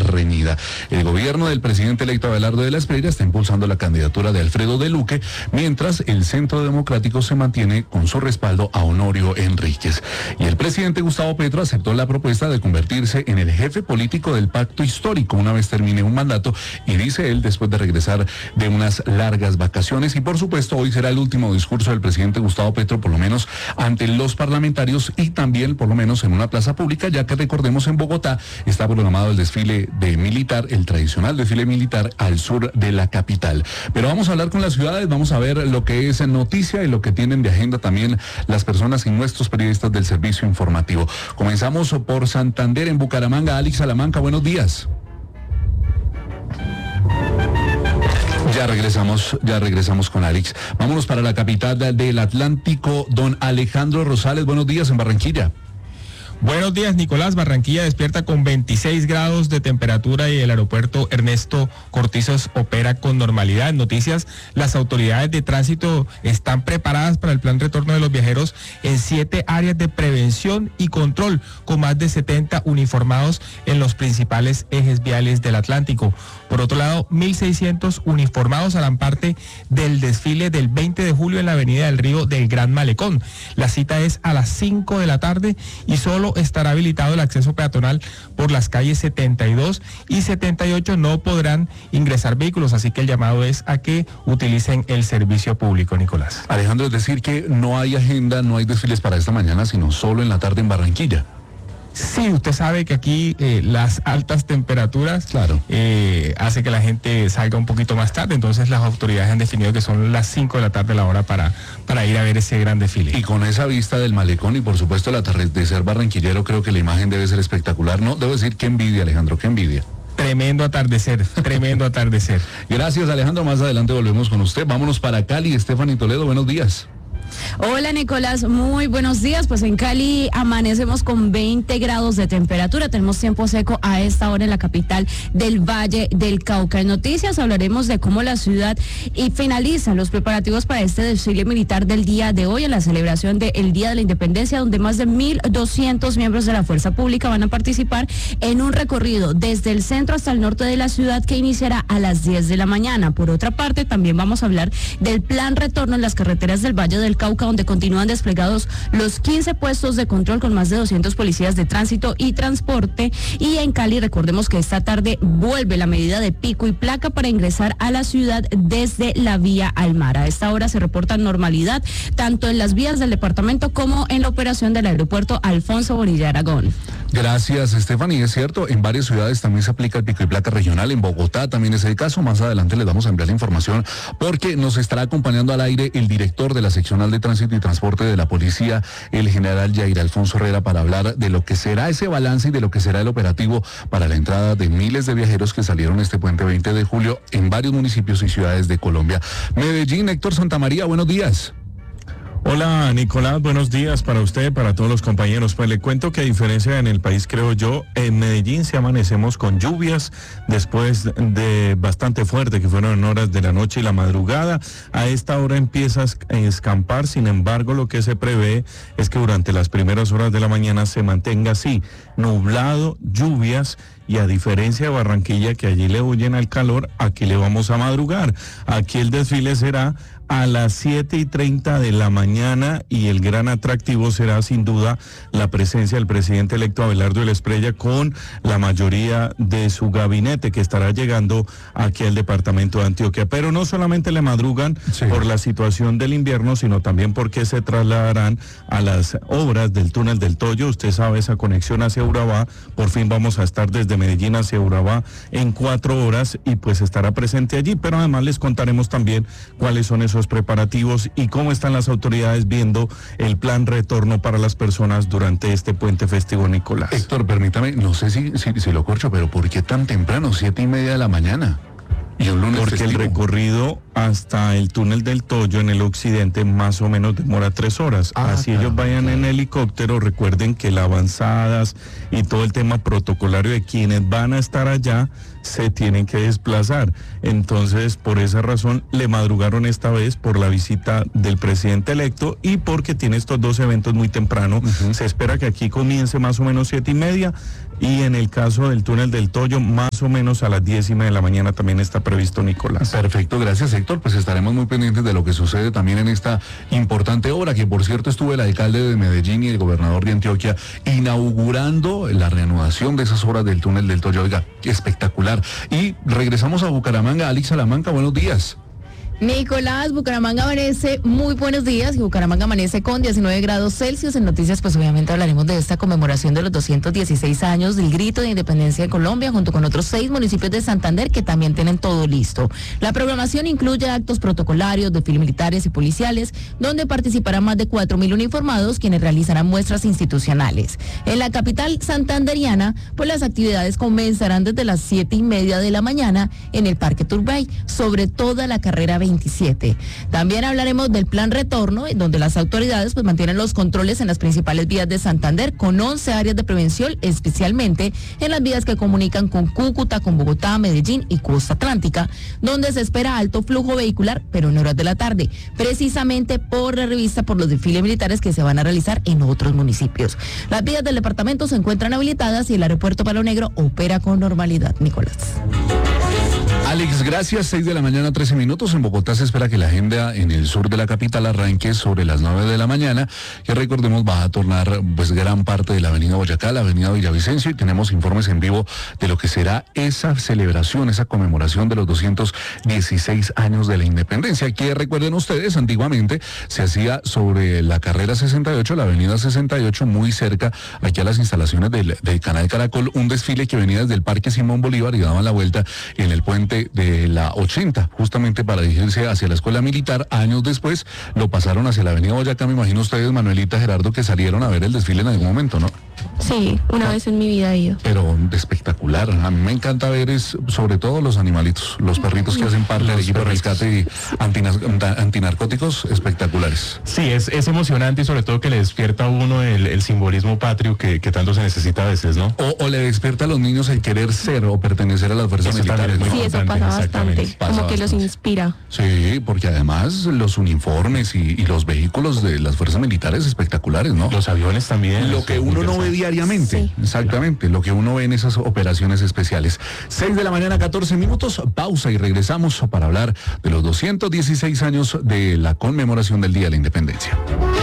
reñida. El gobierno del presidente electo Abelardo de la Espriella está impulsando la candidatura de Alfredo de Luque, mientras el Centro Democrático se mantiene con su respaldo a Honorio Enríquez. Y el presidente Gustavo Petro aceptó la propuesta de convertirse en el jefe político del pacto histórico una vez termine un mandato, y dice él, después de regresar de unas largas vacaciones. Y por supuesto hoy será el último discurso del presidente Gustavo Petro, por lo menos ante los parlamentarios, y también por lo menos en una plaza pública, ya que recordemos en Bogotá está programado el desfile de militar, el tradicional desfile militar al sur de la capital. Pero vamos a hablar con las ciudades, vamos a ver lo que es noticia y lo que tienen de agenda también las personas y nuestros periodistas del servicio informativo. Comenzamos por Santander, en Bucaramanga. Alex Salamanca, buenos días. Ya regresamos con Alex. Vámonos para la capital del Atlántico. Don Alejandro Rosales, buenos días en Barranquilla. Buenos días, Nicolás. Barranquilla despierta con 26 grados de temperatura y el aeropuerto Ernesto Cortizos opera con normalidad. En noticias, las autoridades de tránsito están preparadas para el plan retorno de los viajeros en 7 áreas de prevención y control, con más de 70 uniformados en los principales ejes viales del Atlántico. Por otro lado, 1.600 uniformados harán parte del desfile del 20 de julio en la Avenida del Río del Gran Malecón. La cita es a las 5 de la tarde y solo estará habilitado el acceso peatonal por las calles 72 y 78. No podrán ingresar vehículos, así que el llamado es a que utilicen el servicio público, Nicolás. Alejandro, es decir que no hay agenda, no hay desfiles para esta mañana, sino solo en la tarde en Barranquilla. Sí, usted sabe que aquí las altas temperaturas hace que la gente salga un poquito más tarde, entonces las autoridades han definido que son las 5 de la tarde la hora para ir a ver ese gran desfile. Y con esa vista del malecón y por supuesto el atardecer barranquillero, creo que la imagen debe ser espectacular, ¿no? Debo decir, qué envidia, Alejandro, qué envidia. Tremendo atardecer, tremendo atardecer. Gracias, Alejandro, más adelante volvemos con usted. Vámonos para Cali. Stephanie Toledo, buenos días. Hola Nicolás, muy buenos días. Pues en Cali amanecemos con 20 grados de temperatura, tenemos tiempo seco a esta hora en la capital del Valle del Cauca. En noticias hablaremos de cómo la ciudad finaliza los preparativos para este desfile militar del día de hoy en la celebración del Día de la Independencia, donde más de 1.200 miembros de la Fuerza Pública van a participar en un recorrido desde el centro hasta el norte de la ciudad que iniciará a las 10 de la mañana. Por otra parte, también vamos a hablar del plan retorno en las carreteras del Valle del Cauca, donde continúan desplegados los 15 puestos de control con más de 200 policías de tránsito y transporte. Y en Cali, recordemos que esta tarde vuelve la medida de pico y placa para ingresar a la ciudad desde la vía al mar. A esta hora se reporta normalidad tanto en las vías del departamento como en la operación del aeropuerto Alfonso Bonilla Aragón. Gracias, Stephanie. Es cierto, en varias ciudades también se aplica el pico y placa regional. En Bogotá también es el caso. Más adelante les vamos a enviar la información porque nos estará acompañando al aire el director de la seccional de Tránsito y Transporte de la Policía, el general Jair Alfonso Herrera, para hablar de lo que será ese balance y de lo que será el operativo para la entrada de miles de viajeros que salieron este puente 20 de julio en varios municipios y ciudades de Colombia. Medellín, Héctor Santamaría, buenos días. Hola Nicolás, buenos días para usted, para todos los compañeros. Pues le cuento que a diferencia en el país, creo yo, en Medellín sí amanecemos con lluvias después de bastante fuerte, que fueron en horas de la noche y la madrugada. A esta hora empieza a escampar, sin embargo lo que se prevé es que durante las primeras horas de la mañana se mantenga así, nublado, lluvias. Y a diferencia de Barranquilla, que allí le huyen al calor, aquí le vamos a madrugar. Aquí el desfile será a las 7:30 de la mañana y el gran atractivo será sin duda la presencia del presidente electo Abelardo de la Espriella con la mayoría de su gabinete que estará llegando aquí al departamento de Antioquia. Pero no solamente le madrugan por la situación del invierno, sino también porque se trasladarán a las obras del túnel del Toyo. Usted sabe, esa conexión hacia Urabá, por fin vamos a estar desde Medellín hacia Urabá en 4 horas y pues estará presente allí, pero además les contaremos también cuáles son esos preparativos y cómo están las autoridades viendo el plan retorno para las personas durante este puente festivo, Nicolás. Héctor, permítame, no sé si lo corcho, pero ¿por qué tan temprano, 7:30 de la mañana? Y un lunes porque festivo. El recorrido hasta el túnel del Toyo en el occidente más o menos demora 3 horas. Así ellos vayan en helicóptero, recuerden que las avanzadas y todo el tema protocolario de quienes van a estar allá se tienen que desplazar. Entonces, por esa razón, le madrugaron esta vez por la visita del presidente electo y porque tiene estos 2 eventos muy temprano. Se espera que aquí comience más o menos 7:30 y en el caso del túnel del Toyo, más o menos a las 10:30 de la mañana también está previsto, Nicolás. Perfecto, gracias Héctor. Pues estaremos muy pendientes de lo que sucede también en esta importante obra, que por cierto estuvo el alcalde de Medellín y el gobernador de Antioquia inaugurando la reanudación de esas obras del túnel del Toyo. Oiga, espectacular. Y regresamos a Bucaramanga. Alex Salamanca, buenos días. Nicolás, Bucaramanga amanece muy buenos días y Bucaramanga amanece con 19 grados Celsius. En noticias, pues obviamente hablaremos de esta conmemoración de los 216 años del grito de independencia de Colombia, junto con otros 6 municipios de Santander que también tienen todo listo. La programación incluye actos protocolarios, desfiles militares y policiales, donde participarán más de 4.000 uniformados, quienes realizarán muestras institucionales. En la capital santanderiana, pues las actividades comenzarán desde las 7:30 de la mañana en el Parque Turbay, sobre toda la carrera 27. También hablaremos del plan retorno, donde las autoridades pues mantienen los controles en las principales vías de Santander, con 11 áreas de prevención, especialmente en las vías que comunican con Cúcuta, con Bogotá, Medellín y Costa Atlántica, donde se espera alto flujo vehicular, pero en horas de la tarde, precisamente por la revista por los desfiles militares que se van a realizar en otros municipios. Las vías del departamento se encuentran habilitadas y el aeropuerto Palo Negro opera con normalidad. Nicolás. Alex, gracias. 6 de la mañana, 13 minutos. En Bogotá se espera que la agenda en el sur de la capital arranque sobre las 9 de la mañana, que recordemos va a tornar pues gran parte de la avenida Boyacá, la avenida Villavicencio, y tenemos informes en vivo de lo que será esa celebración, esa conmemoración de los 216 años de la independencia, que recuerden ustedes, antiguamente se hacía sobre la carrera 68, la avenida 68, muy cerca aquí a las instalaciones del canal Caracol, un desfile que venía desde el Parque Simón Bolívar y daban la vuelta en el puente de la 80, justamente para dirigirse hacia la escuela militar. Años después lo pasaron hacia la avenida Boyacá. Me imagino ustedes, Manuelita, Gerardo, que salieron a ver el desfile en algún momento, ¿no? Sí, una vez en mi vida he ido. Pero espectacular. A mí me encanta ver sobre todo los animalitos, los perritos que hacen parte del equipo de rescate y antinarcóticos espectaculares. Sí, es emocionante y sobre todo que le despierta a uno el simbolismo patrio que tanto se necesita a veces, ¿no? O le despierta a los niños el querer ser o pertenecer a las fuerzas militares. Sí, eso pasa bastante, como que los inspira. Sí, porque además los uniformes y los vehículos de las fuerzas militares espectaculares, ¿no? Los aviones también. Lo que uno no ve diariamente, sí. Exactamente, lo que uno ve en esas operaciones especiales. 6 de la mañana, 14 minutos, pausa y regresamos para hablar de los 216 años de la conmemoración del Día de la Independencia.